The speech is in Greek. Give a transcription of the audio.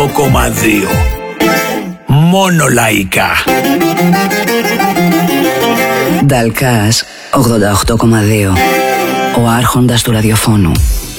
Μόνο λαϊκά. Νταλκάς 88,2. Ο άρχοντας του ραδιοφώνου.